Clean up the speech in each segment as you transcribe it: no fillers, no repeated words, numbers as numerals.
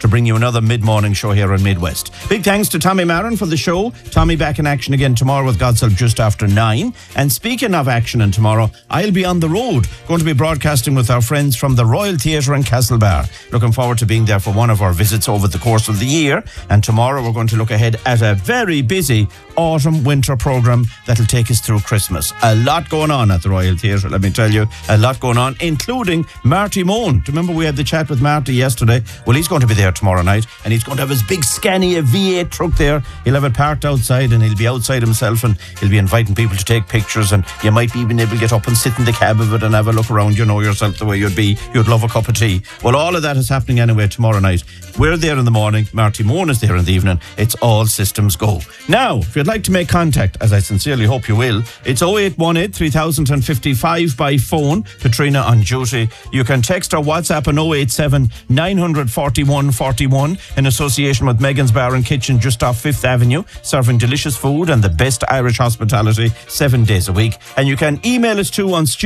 to bring you another mid-morning show here on Midwest. Big thanks to Tommy Marin for the show. Tommy back in action again tomorrow with God's help just after 9. And speaking of action and tomorrow, I'll be on the road, going to be broadcasting with our friends from the Royal Theatre in Castlebar. Looking forward to being there for one of our visits over the course of the year. And tomorrow we're going to look ahead at a very busy autumn-winter programme that'll take us through Christmas. A lot going on at the Royal Theatre, let me tell you. A lot going on, including Marty Moan. Remember we had the chat with Marty yesterday? Well, he's going to be there tomorrow night, and he's going to have his big Scania V8 truck there. He'll have it parked outside, and he'll be outside himself, and he'll be inviting people to take pictures, and you might be even able to get up and sit in the cab of it and have a look around, you know yourself the way you'd be. You'd love a cup of tea. Well, all of that is happening anyway tomorrow night. We're there in the morning. Marty Moan is there in the evening. It's all systems go. Now, if you'd like to make contact, as I sincerely hope you will, it's 0818 3055 by phone. Katrina on duty. You can text or WhatsApp on 087 941 41 in association with Megan's Bar and Kitchen just off 5th Avenue, serving delicious food and the best Irish hospitality 7 days a week. And you can email us too on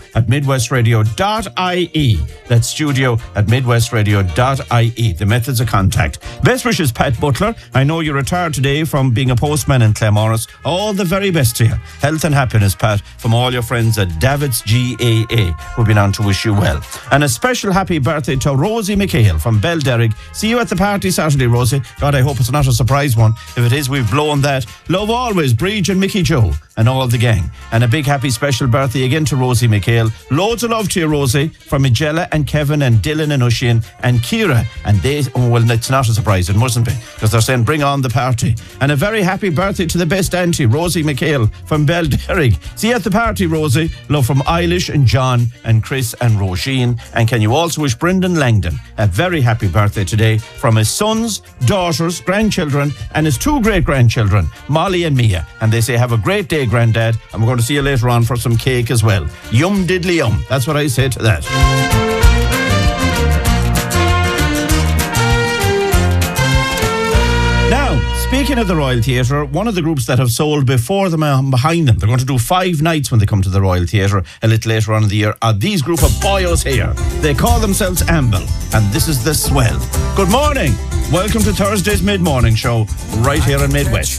studio@midwestradio.ie. That's studio@midwestradio.ie. The methods of contact. Best wishes, Pat Butler. I know you retired today from being a postman in Claremorris. All the very best to you. Health and happiness, Pat, from all your friends at Davids GAA, who've been on to wish you well. And a special happy birthday to Rosie McHale from Belderrig. See you at the party Saturday, Rosie. God, I hope it's not a surprise one. If it is, we've blown that. Love always, Bridge and Mickey Joe and all the gang. And a big happy special birthday again to Rosie McHale. Loads of love to you, Rosie, from Magella and Kevin and Dylan and Ushin and Kira. And they, well, it's not a surprise, it mustn't be, because they're saying bring on the party. And a very happy birthday to the best auntie, Rosie McHale from Belderrig. See you at the party, Rosie. Love from Eilish and John and Chris and Roisin. And can you also wish Brendan Langdon a very happy birthday today from his sons, daughters, grandchildren, and his 2 great-grandchildren, Molly and Mia. And they say, have a great day, Granddad. And we're going to see you later on for some cake as well. Yum diddly yum. That's what I say to that. Speaking of the Royal Theatre, one of the groups that have sold before them and behind them, they're going to do 5 nights when they come to the Royal Theatre a little later on in the year, are these group of boyos here. They call themselves Amble, and this is The Swell. Good morning. Welcome to Thursday's Mid-Morning Show, right here in Midwest.